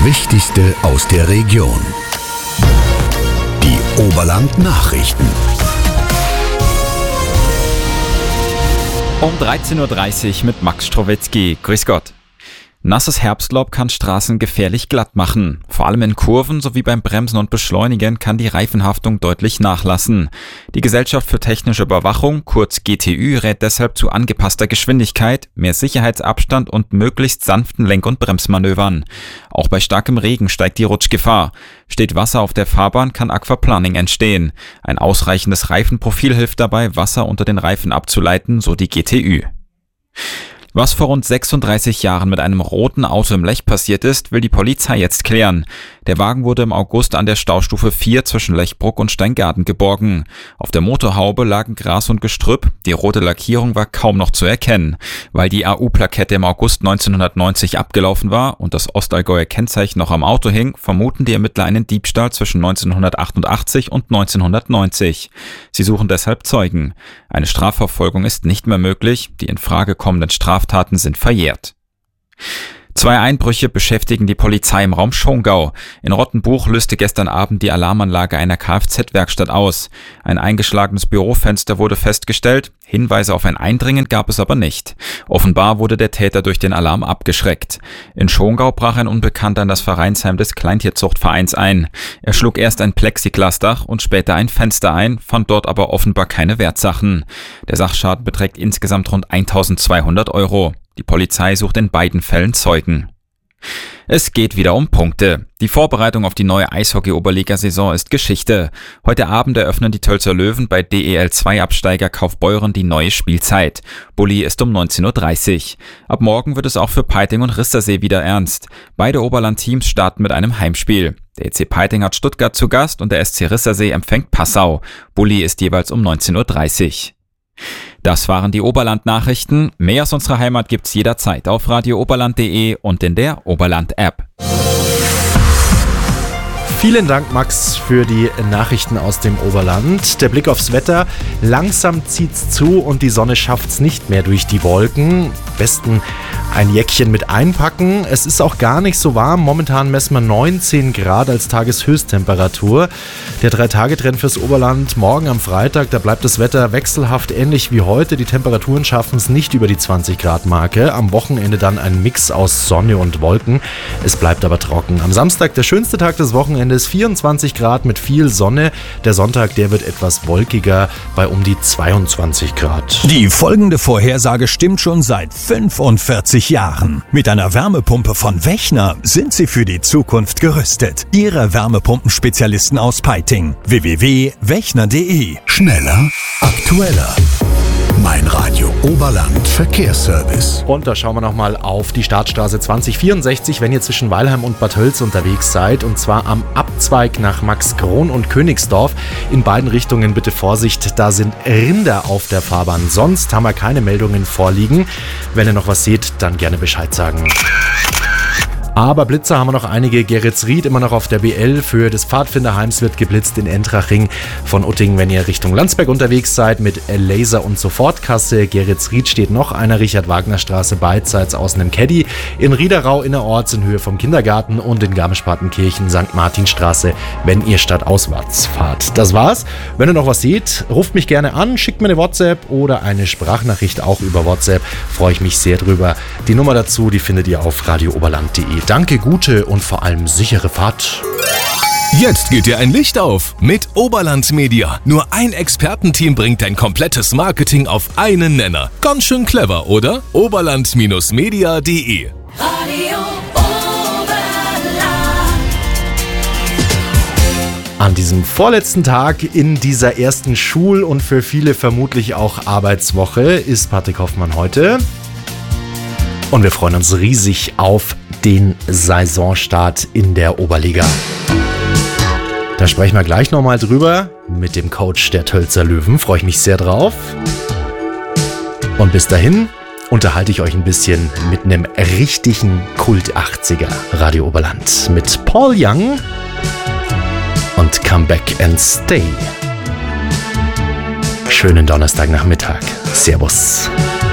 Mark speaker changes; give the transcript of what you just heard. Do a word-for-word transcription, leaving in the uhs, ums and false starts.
Speaker 1: Wichtigste aus der Region. Die Oberland-Nachrichten.
Speaker 2: Um dreizehn Uhr dreißig mit Max Strowetzky. Grüß Gott. Nasses Herbstlaub kann Straßen gefährlich glatt machen. Vor allem in Kurven sowie beim Bremsen und Beschleunigen kann die Reifenhaftung deutlich nachlassen. Die Gesellschaft für technische Überwachung, kurz G T Ü, rät deshalb zu angepasster Geschwindigkeit, mehr Sicherheitsabstand und möglichst sanften Lenk- und Bremsmanövern. Auch bei starkem Regen steigt die Rutschgefahr. Steht Wasser auf der Fahrbahn, kann Aquaplaning entstehen. Ein ausreichendes Reifenprofil hilft dabei, Wasser unter den Reifen abzuleiten, so die G T Ü. Was vor rund sechsunddreißig Jahren mit einem roten Auto im Lech passiert ist, will die Polizei jetzt klären. Der Wagen wurde im August an der Staustufe vier zwischen Lechbruck und Steingarten geborgen. Auf der Motorhaube lagen Gras und Gestrüpp, die rote Lackierung war kaum noch zu erkennen. Weil die A U-Plakette im August neunzehnhundertneunzig abgelaufen war und das Ostallgäuer Kennzeichen noch am Auto hing, vermuten die Ermittler einen Diebstahl zwischen neunzehnhundertachtundachtzig und neunzehnhundertneunzig. Sie suchen deshalb Zeugen. Eine Strafverfolgung ist nicht mehr möglich, die in Frage kommenden Straftaten sind verjährt. Zwei Einbrüche beschäftigen die Polizei im Raum Schongau. In Rottenbuch löste gestern Abend die Alarmanlage einer Kfz-Werkstatt aus. Ein eingeschlagenes Bürofenster wurde festgestellt, Hinweise auf ein Eindringen gab es aber nicht. Offenbar wurde der Täter durch den Alarm abgeschreckt. In Schongau brach ein Unbekannter in das Vereinsheim des Kleintierzuchtvereins ein. Er schlug erst ein Plexiglasdach und später ein Fenster ein, fand dort aber offenbar keine Wertsachen. Der Sachschaden beträgt insgesamt rund eintausendzweihundert Euro. Die Polizei sucht in beiden Fällen Zeugen. Es geht wieder um Punkte. Die Vorbereitung auf die neue Eishockey-Oberliga-Saison ist Geschichte. Heute Abend eröffnen die Tölzer Löwen bei D E L zwei Absteiger Kaufbeuren die neue Spielzeit. Bulli ist um neunzehn Uhr dreißig. Ab morgen wird es auch für Peiting und Rissersee wieder ernst. Beide Oberland-Teams starten mit einem Heimspiel. Der E C Peiting hat Stuttgart zu Gast und der S C Rissersee empfängt Passau. Bulli ist jeweils um neunzehn Uhr dreißig. Das waren die Oberland-Nachrichten. Mehr aus unserer Heimat gibt's jederzeit auf radio oberland punkt de und in der Oberland-App.
Speaker 3: Vielen Dank, Max, für die Nachrichten aus dem Oberland. Der Blick aufs Wetter. Langsam zieht's zu und die Sonne schafft's nicht mehr durch die Wolken. Besten ein Jäckchen mit einpacken. Es ist auch gar nicht so warm. Momentan messen wir neunzehn Grad als Tageshöchsttemperatur. Der Drei-Tage-Trend fürs Oberland morgen am Freitag, da bleibt das Wetter wechselhaft ähnlich wie heute. Die Temperaturen schaffen es nicht über die zwanzig Grad Marke. Am Wochenende dann ein Mix aus Sonne und Wolken. Es bleibt aber trocken. Am Samstag der schönste Tag des Wochenendes. vierundzwanzig Grad mit viel Sonne. Der Sonntag, der wird etwas wolkiger bei um die zweiundzwanzig Grad.
Speaker 1: Die folgende Vorhersage stimmt schon seit fünfundvierzig Jahren. Mit einer Wärmepumpe von Wechner sind Sie für die Zukunft gerüstet. Ihre Wärmepumpenspezialisten aus Peiting. w w w punkt wechner punkt de. Schneller, aktueller. Mein Radio Oberland Verkehrsservice.
Speaker 3: Und da schauen wir nochmal auf die Startstraße zwanzig vierundsechzig, wenn ihr zwischen Weilheim und Bad Tölz unterwegs seid. Und zwar am Abzweig nach Maxkron und Königsdorf. In beiden Richtungen bitte Vorsicht, da sind Rinder auf der Fahrbahn. Sonst haben wir keine Meldungen vorliegen. Wenn ihr noch was seht, dann gerne Bescheid sagen. Aber Blitzer haben wir noch einige. Geretsried immer noch auf der B L. Für des Pfadfinderheims wird geblitzt in Entraching von Utting, wenn ihr Richtung Landsberg unterwegs seid mit Laser- und Sofortkasse. Geretsried steht noch einer, Richard-Wagner-Straße beidseits außen im Caddy. In Riederau innerorts in Höhe vom Kindergarten und in Garmisch-Partenkirchen Sankt Martinstraße, wenn ihr stadtauswärts fahrt. Das war's. Wenn ihr noch was seht, ruft mich gerne an, schickt mir eine WhatsApp oder eine Sprachnachricht auch über WhatsApp. Freue ich mich sehr drüber. Die Nummer dazu, die findet ihr auf radio oberland punkt de. Danke, gute und vor allem sichere Fahrt.
Speaker 4: Jetzt geht dir ein Licht auf mit Oberland Media. Nur ein Expertenteam bringt dein komplettes Marketing auf einen Nenner. Ganz schön clever, oder? oberland Media punkt de.
Speaker 5: Radio Oberland.
Speaker 3: An diesem vorletzten Tag in dieser ersten Schul- und für viele vermutlich auch Arbeitswoche ist Patrick Hoffmann heute. Und wir freuen uns riesig auf den Saisonstart in der Oberliga. Da sprechen wir gleich nochmal drüber mit dem Coach der Tölzer Löwen. Freue ich mich sehr drauf. Und bis dahin unterhalte ich euch ein bisschen mit einem richtigen Kult-achtziger Radio Oberland. Mit Paul Young und Come Back and Stay. Schönen Donnerstagnachmittag. Servus.